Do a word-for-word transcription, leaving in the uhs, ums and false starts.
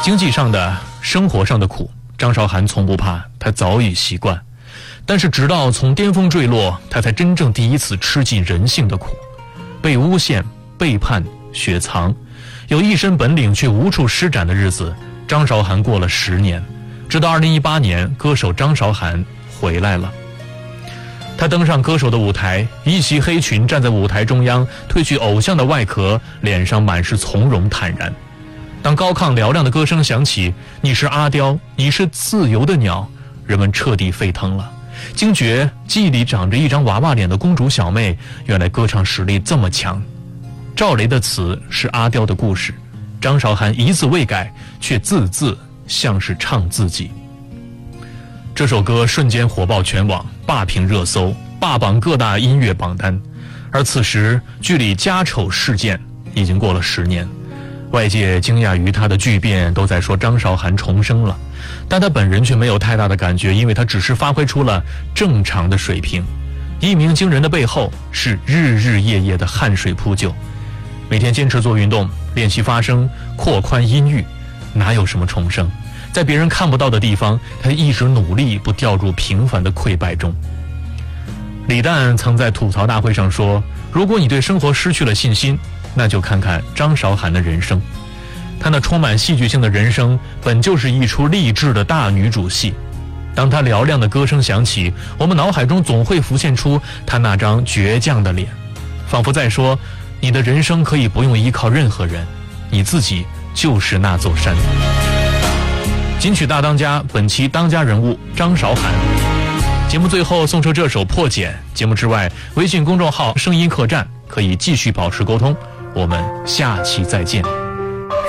经济上的、生活上的苦，张韶涵从不怕，他早已习惯。但是直到从巅峰坠落，他才真正第一次吃尽人性的苦，被诬陷、背叛、雪藏，有一身本领却无处施展的日子，张韶涵过了十年。直到二零一八年，歌手张韶涵回来了。她登上歌手的舞台，一袭黑裙站在舞台中央，褪去偶像的外壳，脸上满是从容坦然。当高亢嘹亮的歌声响起，你是阿刁，你是自由的鸟，人们彻底沸腾了，惊觉记忆里长着一张娃娃脸的公主小妹，原来歌唱实力这么强。赵雷的词是阿刁的故事，张韶涵一字未改，却字字像是唱自己。这首歌瞬间火爆全网，霸屏热搜，霸榜各大音乐榜单。而此时距离家丑事件已经过了十年，外界惊讶于他的巨变，都在说张韶涵重生了，但他本人却没有太大的感觉，因为他只是发挥出了正常的水平。一鸣惊人的背后是日日夜夜的汗水铺就，每天坚持做运动，练习发声，扩宽音域，哪有什么重生？在别人看不到的地方，他一直努力不掉入平凡的溃败中。李诞曾在吐槽大会上说，如果你对生活失去了信心，那就看看张韶涵的人生。她那充满戏剧性的人生本就是一出励志的大女主戏。当她嘹亮的歌声响起，我们脑海中总会浮现出她那张倔强的脸，仿佛在说，你的人生可以不用依靠任何人，你自己就是那座山。金曲大当家本期当家人物张韶涵。节目最后送出这首《破茧》。节目之外，微信公众号声音客栈可以继续保持沟通，我们下期再见。